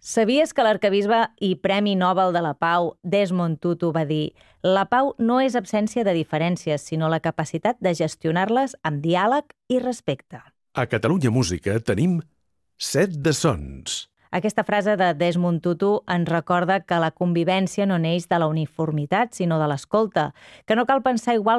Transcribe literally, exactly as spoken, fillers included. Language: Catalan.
Sabies que l'arquebisbe i Premi Nobel de la Pau, Desmond Tutu, va dir «La pau no és absència de diferències, sinó la capacitat de gestionar-les amb diàleg i respecte». A Catalunya Música tenim Set de Sons. Aquesta frase de Desmond Tutu ens recorda que la convivència no neix de la uniformitat, sinó de l'escolta, que no cal pensar igual